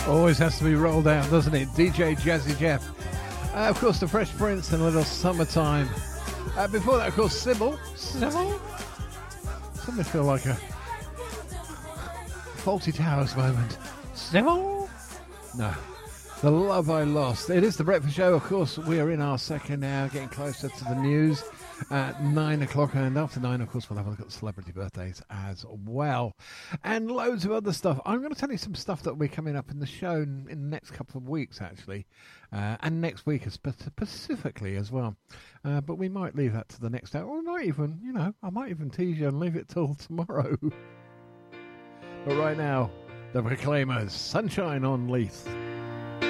Always has to be rolled out, doesn't it? DJ Jazzy Jeff. Of course, the Fresh Prince and a little Summertime. Before that, of course, Sybil. Sybil? Something feel like a Faulty Towers moment. Sybil? No. The Love I Lost. It is the Breakfast Show. Of course, we are in our second hour, getting closer to the news at 9 o'clock. And after 9, of course, we'll have a look at celebrity birthdays as well. And loads of other stuff. I'm going to tell you some stuff that will be coming up in the show in the next couple of weeks, actually. And next week specifically as well. But we might leave that to the next hour. Or not even, I might even tease you and leave it till tomorrow. But right now, the Proclaimers, Sunshine on Leith.